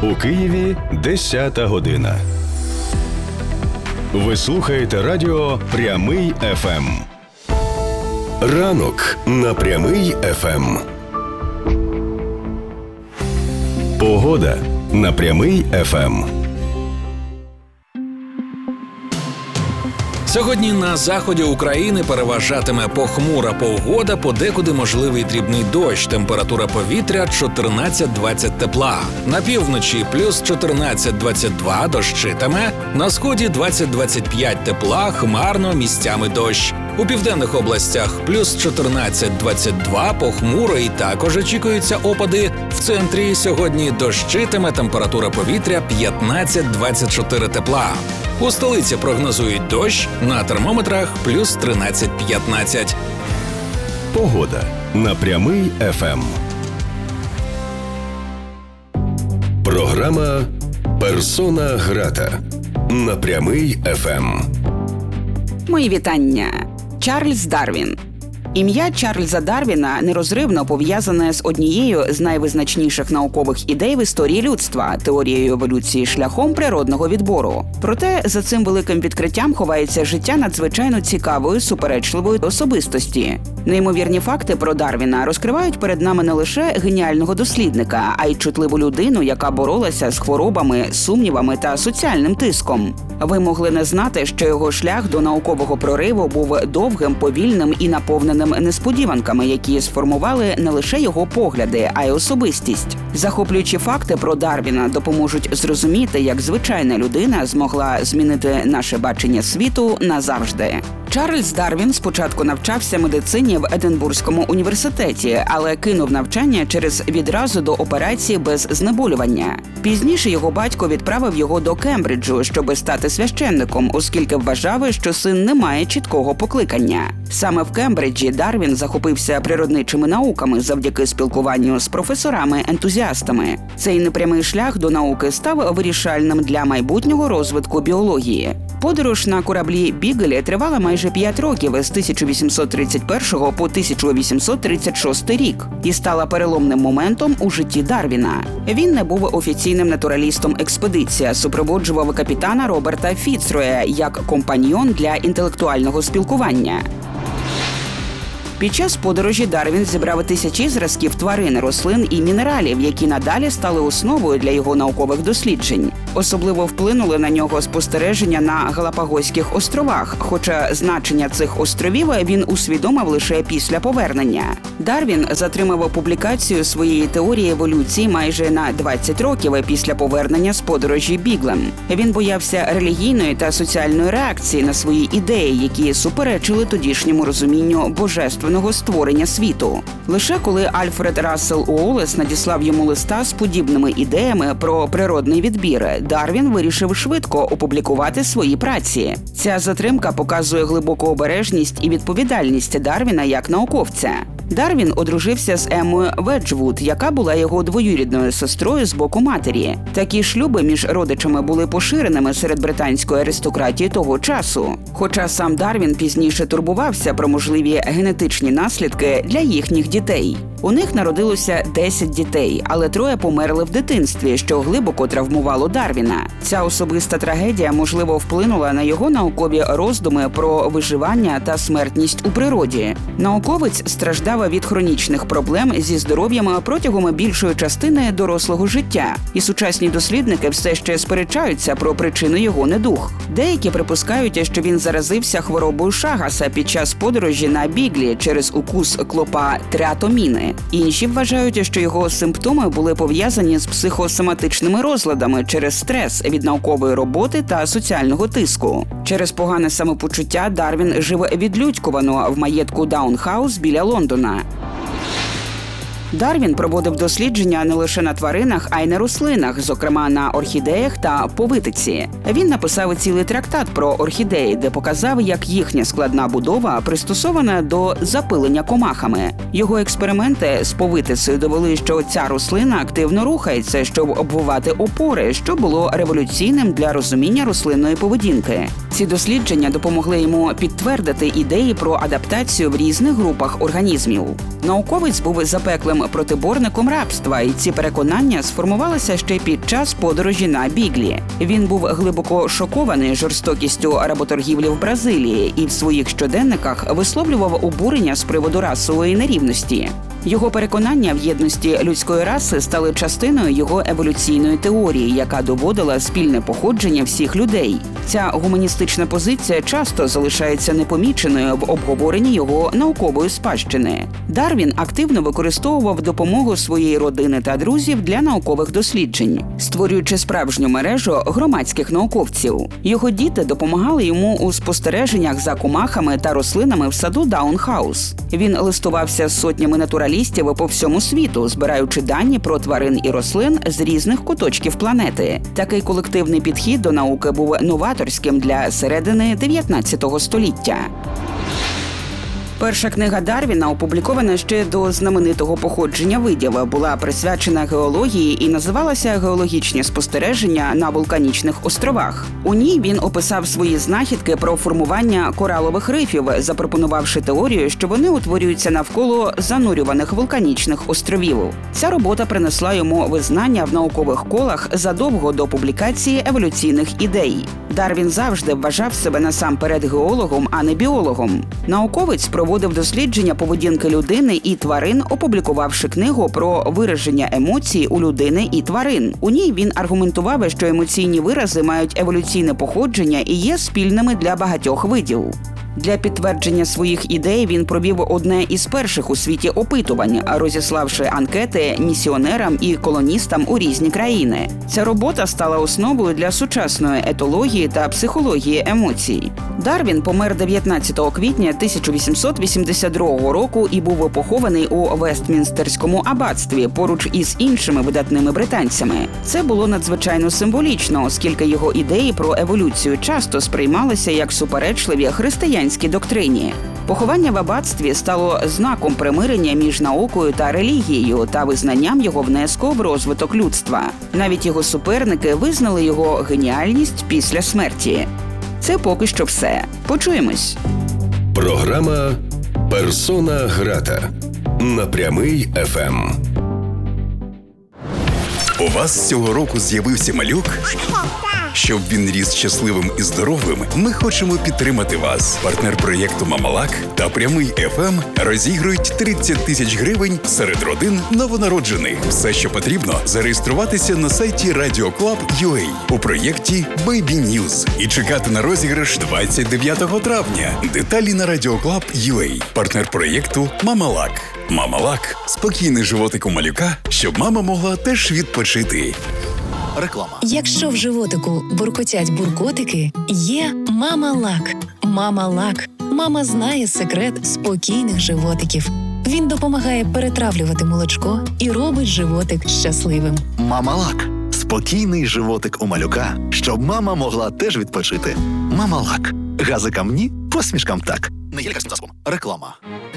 У Києві 10 година. Ви слухаєте радіо «Прямий ФМ». Ранок на «Прямий ФМ». Погода на «Прямий ФМ». Сьогодні на заході України переважатиме похмура погода, подекуди можливий дрібний дощ, температура повітря 14-20 тепла. На півночі плюс 14-22 дощитиме, на сході 20-25 тепла, хмарно, місцями дощ. У південних областях плюс 14-22, похмуро і також очікуються опади. В центрі сьогодні дощитиме, температура повітря 15-24 тепла. У столиці прогнозують дощ, на термометрах плюс 13-15. Погода на «Прямий ФМ». Програма «Персона грата» на «Прямий ФМ». Мої вітання. Чарльз Дарвін. Ім'я Чарльза Дарвіна нерозривно пов'язане з однією з найвизначніших наукових ідей в історії людства – теорією еволюції шляхом природного відбору. Проте за цим великим відкриттям ховається життя надзвичайно цікавої, суперечливої особистості. Неймовірні факти про Дарвіна розкривають перед нами не лише геніального дослідника, а й чутливу людину, яка боролася з хворобами, сумнівами та соціальним тиском. Ви могли не знати, що його шлях до наукового прориву був довгим, повільним і наповненим несподіванками, які сформували не лише його погляди, а й особистість. Захоплюючі факти про Дарвіна допоможуть зрозуміти, як звичайна людина змогла змінити наше бачення світу назавжди. Чарльз Дарвін спочатку навчався медицині в Единбурзькому університеті, але кинув навчання через відразу до операції без знеболювання. Пізніше його батько відправив його до Кембриджу, щоби стати священником, оскільки вважав, що син не має чіткого покликання. Саме в Кембриджі Дарвін захопився природничими науками завдяки спілкуванню з професорами-ентузіастами. Цей непрямий шлях до науки став вирішальним для майбутнього розвитку біології. Подорож на кораблі «Бігелі» тривала майже 5 років з 1831 по 1836 рік і стала переломним моментом у житті Дарвіна. Він не був офіційним натуралістом експедиції, а супроводжував капітана Роберта Фіцроя як компаньйон для інтелектуального спілкування. Під час подорожі Дарвін зібрав тисячі зразків тварин, рослин і мінералів, які надалі стали основою для його наукових досліджень. Особливо вплинули на нього спостереження на Галапагоських островах, хоча значення цих островів він усвідомив лише після повернення. Дарвін затримав публікацію своєї теорії еволюції майже на 20 років після повернення з подорожі Біглем. Він боявся релігійної та соціальної реакції на свої ідеї, які суперечили тодішньому розумінню божественного створення світу. Лише коли Альфред Рассел Уоллес надіслав йому листа з подібними ідеями про природний відбір, Дарвін вирішив швидко опублікувати свої праці. Ця затримка показує глибоку обережність і відповідальність Дарвіна як науковця. Дарвін одружився з Еммою Веджвуд, яка була його двоюрідною сестрою з боку матері. Такі шлюби між родичами були поширеними серед британської аристократії того часу. Хоча сам Дарвін пізніше турбувався про можливі генетичні наслідки для їхніх дітей. У них народилося 10 дітей, але 3 померли в дитинстві, що глибоко травмувало Дарвіна. Ця особиста трагедія, можливо, вплинула на його наукові роздуми про виживання та смертність у природі. Науковець страждав від хронічних проблем зі здоров'ям протягом більшої частини дорослого життя, і сучасні дослідники все ще сперечаються про причину його недуг. Деякі припускають, що він заразився хворобою Шагаса під час подорожі на Біглі через укус клопа триатоміни. Інші вважають, що його симптоми були пов'язані з психосоматичними розладами через стрес від наукової роботи та соціального тиску. Через погане самопочуття Дарвін жив відлюдькувано в маєтку Даунхаус біля Лондона. Дарвін проводив дослідження не лише на тваринах, а й на рослинах, зокрема на орхідеях та повитиці. Він написав цілий трактат про орхідеї, де показав, як їхня складна будова пристосована до запилення комахами. Його експерименти з повитицею довели, що ця рослина активно рухається, щоб обвивати опори, що було революційним для розуміння рослинної поведінки. Ці дослідження допомогли йому підтвердити ідеї про адаптацію в різних групах організмів. Науковець був запеклим яскравим протиборником рабства, і ці переконання сформувалися ще під час подорожі на Біглі. Він був глибоко шокований жорстокістю работоргівлі в Бразилії і в своїх щоденниках висловлював обурення з приводу расової нерівності. Його переконання в єдності людської раси стали частиною його еволюційної теорії, яка доводила спільне походження всіх людей. Ця гуманістична позиція часто залишається непоміченою в обговоренні його наукової спадщини. Дарвін активно використовував допомогу своєї родини та друзів для наукових досліджень, створюючи справжню мережу громадських науковців. Його діти допомагали йому у спостереженнях за комахами та рослинами в саду Даунхаус. Він листувався з сотнями натуралістів по всьому світу, збираючи дані про тварин і рослин з різних куточків планети. Такий колективний підхід до науки був новаторським для середини 19 століття. Перша книга Дарвіна, опублікована ще до знаменитого походження видів, була присвячена геології і називалася «Геологічні спостереження на вулканічних островах». У ній він описав свої знахідки про формування коралових рифів, запропонувавши теорію, що вони утворюються навколо занурюваних вулканічних островів. Ця робота принесла йому визнання в наукових колах задовго до публікації еволюційних ідей. Дарвін завжди вважав себе насамперед геологом, а не біологом. Науковець проводив дослідження поведінки людини і тварин, опублікувавши книгу про вираження емоцій у людини і тварин. У ній він аргументував, що емоційні вирази мають еволюційне походження і є спільними для багатьох видів. Для підтвердження своїх ідей він провів одне із перших у світі опитувань, розіславши анкети місіонерам і колоністам у різні країни. Ця робота стала основою для сучасної етології та психології емоцій. Дарвін помер 19 квітня 1882 року і був похований у Вестмінстерському аббатстві поруч із іншими видатними британцями. Це було надзвичайно символічно, оскільки його ідеї про еволюцію часто сприймалися як суперечливі християнській доктрині. Поховання в аббатстві стало знаком примирення між наукою та релігією та визнанням його внеску в розвиток людства. Навіть його суперники визнали його геніальність після смерті. Це поки що все. Почуємось. Програма «Персона грата» на Прямий ФМ. У вас цього року з'явився малюк? Щоб він ріс щасливим і здоровим, ми хочемо підтримати вас. Партнер проєкту «Мамалак» та Прямий ФМ розігрують 30 тисяч гривень серед родин новонароджених. Все, що потрібно, зареєструватися на сайті Radio Club.ua у проєкті Baby News і чекати на розіграш 29 травня. Деталі на Radio Club.ua. Партнер проєкту «Мамалак». «Мамалак» – спокійний животик у малюка, щоб мама могла теж відпочити. Реклама. Якщо в животику буркотять буркотики, є Мамалак. Мамалак. Мама знає секрет спокійних животиків. Він допомагає перетравлювати молочко і робить животик щасливим. Мамалак. Спокійний животик у малюка, щоб мама могла теж відпочити. Мамалак. Газикам ні, посмішкам так. Не є лікарським засобом. Реклама.